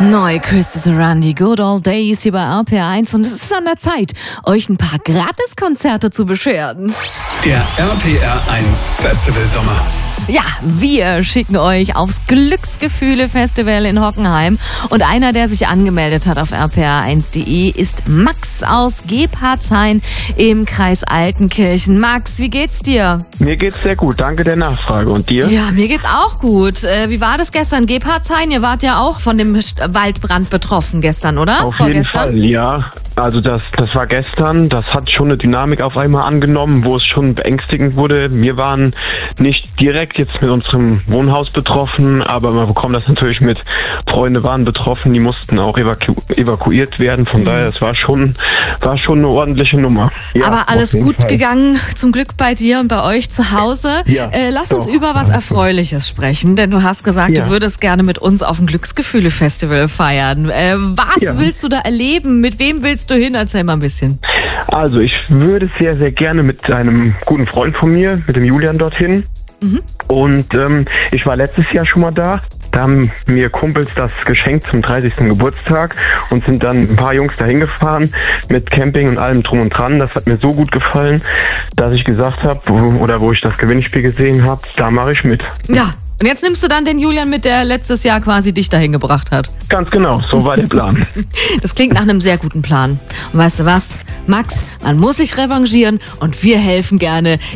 Neu Christus Run, die Good Old Days hier bei RPR1 und es ist an der Zeit, euch ein paar Gratiskonzerte zu bescheren. Der RPR1 Festival Sommer. Ja, wir schicken euch aufs Glücksgefühle-Festival in Hockenheim. Und einer, der sich angemeldet hat auf rpr1.de, ist Max aus Gebhardshain im Kreis Altenkirchen. Max, wie geht's dir? Mir geht's sehr gut, danke der Nachfrage. Und dir? Ja, mir geht's auch gut. Wie war das gestern? Gebhardshain, ihr wart ja auch von dem Waldbrand betroffen gestern, oder? Auf jeden Fall, ja. Also das war gestern, das hat schon eine Dynamik auf einmal angenommen, wo es schon beängstigend wurde. Wir waren nicht direkt jetzt mit unserem Wohnhaus betroffen, aber man bekommt das natürlich mit. Freunde waren betroffen, die mussten auch evakuiert werden. Von daher, es war schon eine ordentliche Nummer. Ja, aber alles gut gegangen, zum Glück bei dir und bei euch zu Hause. Ja, lass uns über was Erfreuliches sprechen, denn du hast gesagt, du würdest gerne mit uns auf ein Glücksgefühle-Festival feiern. Was willst du da erleben? Mit wem willst du hin? Erzähl mal ein bisschen. Also ich würde sehr, sehr gerne mit einem guten Freund von mir, mit dem Julian, dorthin. Und ich war letztes Jahr schon mal da. Da haben mir Kumpels das geschenkt zum 30. Geburtstag und sind dann ein paar Jungs dahin gefahren mit Camping und allem drum und dran. Das hat mir so gut gefallen, dass ich gesagt habe, wo ich das Gewinnspiel gesehen habe, da mache ich mit. Ja. Und jetzt nimmst du dann den Julian mit, der letztes Jahr quasi dich dahin gebracht hat. Ganz genau, so war der Plan. Das klingt nach einem sehr guten Plan. Und weißt du was, Max, man muss sich revanchieren und wir helfen gerne.